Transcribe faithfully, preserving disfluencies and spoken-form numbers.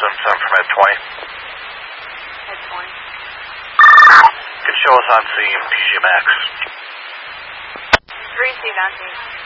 seven seven from Ed twenty. Ed twenty. Can show us on scene P G Max. Green Sea Bounty.